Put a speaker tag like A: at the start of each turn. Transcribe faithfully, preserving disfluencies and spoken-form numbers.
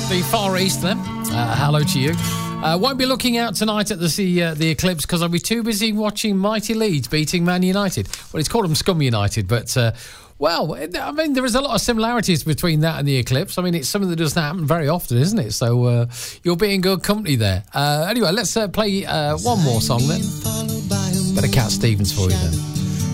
A: the Far East then. Uh, hello to you. Uh, won't be looking out tonight at the the, uh, the Eclipse because I'll be too busy watching Mighty Leeds beating Man United. Well, it's called them Scum United, but... Uh, Well, I mean, there is a lot of similarities between that and the Eclipse. I mean, it's something that doesn't happen very often, isn't it? So uh, you'll be in good company there. Uh, anyway, let's uh, play uh, one more song then. Better Cat Stevens for you then.